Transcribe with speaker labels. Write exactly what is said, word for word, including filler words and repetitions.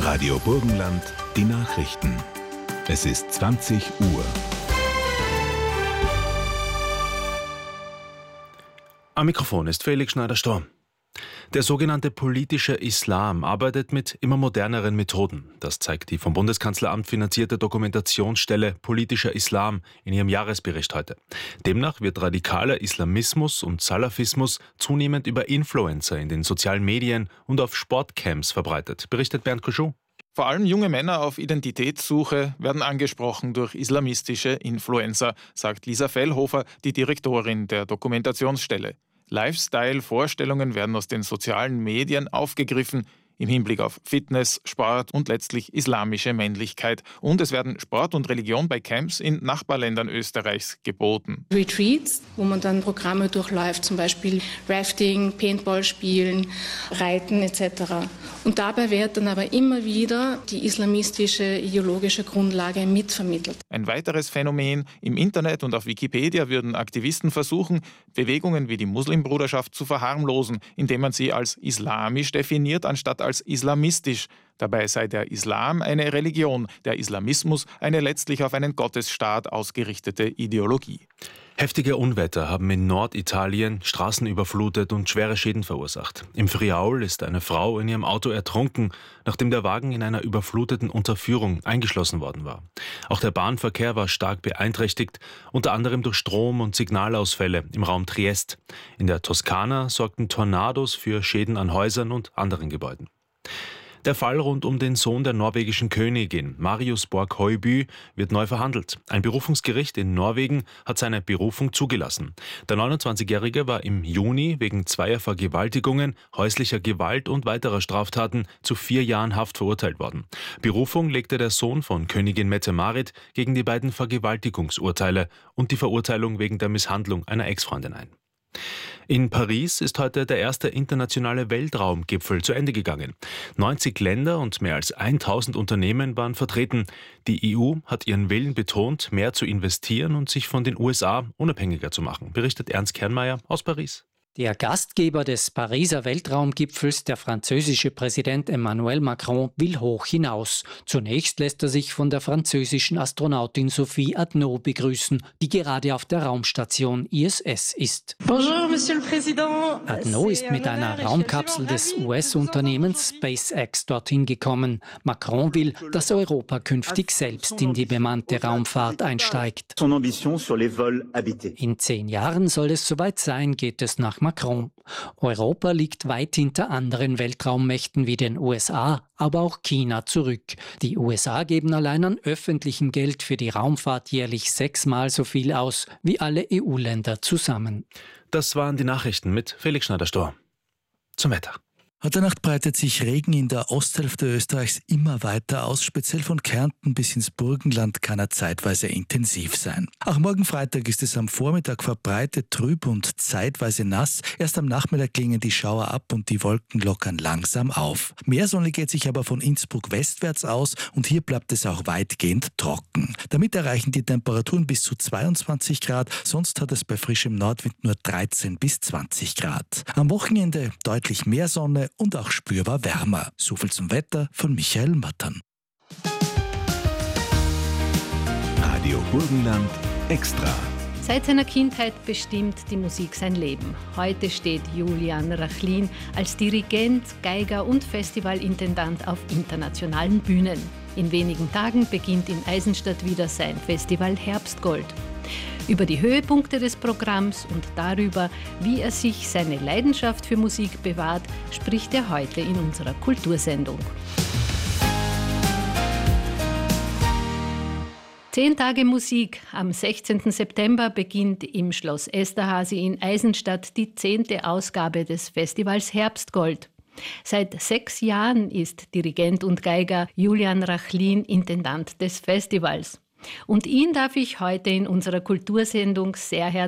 Speaker 1: Radio Burgenland, die Nachrichten. Es ist zwanzig Uhr.
Speaker 2: Am Mikrofon ist Felix Schneider-Storm. Der sogenannte politische Islam arbeitet mit immer moderneren Methoden. Das zeigt die vom Bundeskanzleramt finanzierte Dokumentationsstelle Politischer Islam in ihrem Jahresbericht heute. Demnach wird radikaler Islamismus und Salafismus zunehmend über Influencer in den sozialen Medien und auf Sportcamps verbreitet, berichtet Bernd Kuschou.
Speaker 3: Vor allem junge Männer auf Identitätssuche werden angesprochen durch islamistische Influencer, sagt Lisa Fellhofer, die Direktorin der Dokumentationsstelle. Lifestyle-Vorstellungen werden aus den sozialen Medien aufgegriffen, im Hinblick auf Fitness, Sport und letztlich islamische Männlichkeit. Und es werden Sport und Religion bei Camps in Nachbarländern Österreichs geboten.
Speaker 4: Retreats, wo man dann Programme durchläuft, zum Beispiel Rafting, Paintball spielen, Reiten et cetera. Und dabei wird dann aber immer wieder die islamistische ideologische Grundlage mitvermittelt.
Speaker 3: Ein weiteres Phänomen: Im Internet und auf Wikipedia würden Aktivisten versuchen, Bewegungen wie die Muslimbruderschaft zu verharmlosen, indem man sie als islamisch definiert, anstatt als islamistisch. Dabei sei der Islam eine Religion, der Islamismus eine letztlich auf einen Gottesstaat ausgerichtete Ideologie.
Speaker 2: Heftige Unwetter haben in Norditalien Straßen überflutet und schwere Schäden verursacht. Im Friaul ist eine Frau in ihrem Auto ertrunken, nachdem der Wagen in einer überfluteten Unterführung eingeschlossen worden war. Auch der Bahnverkehr war stark beeinträchtigt, unter anderem durch Strom- und Signalausfälle im Raum Triest. In der Toskana sorgten Tornados für Schäden an Häusern und anderen Gebäuden. Der Fall rund um den Sohn der norwegischen Königin, Marius Borg Høiby, wird neu verhandelt. Ein Berufungsgericht in Norwegen hat seine Berufung zugelassen. Der neunundzwanzigjährige war im Juni wegen zweier Vergewaltigungen, häuslicher Gewalt und weiterer Straftaten zu vier Jahren Haft verurteilt worden. Berufung legte der Sohn von Königin Mette-Marit gegen die beiden Vergewaltigungsurteile und die Verurteilung wegen der Misshandlung einer Ex-Freundin ein. In Paris ist heute der erste internationale Weltraumgipfel zu Ende gegangen. neunzig Länder und mehr als tausend Unternehmen waren vertreten. Die E U hat ihren Willen betont, mehr zu investieren und sich von den U S A unabhängiger zu machen, berichtet Ernst Kernmeier aus Paris.
Speaker 5: Der Gastgeber des Pariser Weltraumgipfels, der französische Präsident Emmanuel Macron, will hoch hinaus. Zunächst lässt er sich von der französischen Astronautin Sophie Adnot begrüßen, die gerade auf der Raumstation I S S ist.
Speaker 6: Bonjour, Monsieur le Président.
Speaker 5: Adnot ist mit einer Raumkapsel des U S-Unternehmens SpaceX dorthin gekommen. Macron will, dass Europa künftig selbst in die bemannte Raumfahrt einsteigt. In zehn Jahren soll es soweit sein, geht es nach Macron. Europa liegt weit hinter anderen Weltraummächten wie den U S A, aber auch China zurück. Die U S A geben allein an öffentlichem Geld für die Raumfahrt jährlich sechsmal so viel aus wie alle E U-Länder zusammen.
Speaker 2: Das waren die Nachrichten mit Felix Schneider-Storm. Zum Wetter.
Speaker 7: Heute Nacht breitet sich Regen in der Osthälfte Österreichs immer weiter aus. Speziell von Kärnten bis ins Burgenland kann er zeitweise intensiv sein. Auch morgen Freitag ist es am Vormittag verbreitet trüb und zeitweise nass. Erst am Nachmittag klingen die Schauer ab und die Wolken lockern langsam auf. Mehr Sonne geht sich aber von Innsbruck westwärts aus und hier bleibt es auch weitgehend trocken. Damit erreichen die Temperaturen bis zu zweiundzwanzig Grad, sonst hat es bei frischem Nordwind nur dreizehn bis zwanzig Grad. Am Wochenende deutlich mehr Sonne und auch spürbar wärmer. So viel zum Wetter von Michael Mattern.
Speaker 1: Radio Burgenland Extra.
Speaker 8: Seit seiner Kindheit bestimmt die Musik sein Leben. Heute steht Julian Rachlin als Dirigent, Geiger und Festivalintendant auf internationalen Bühnen. In wenigen Tagen beginnt in Eisenstadt wieder sein Festival Herbstgold. Über die Höhepunkte des Programms und darüber, wie er sich seine Leidenschaft für Musik bewahrt, spricht er heute in unserer Kultursendung. Zehn Tage Musik. Am sechzehnten September beginnt im Schloss Esterházy in Eisenstadt die zehnte Ausgabe des Festivals Herbstgold. Seit sechs Jahren ist Dirigent und Geiger Julian Rachlin Intendant des Festivals. Und ihn darf ich heute in unserer Kultursendung sehr herzlich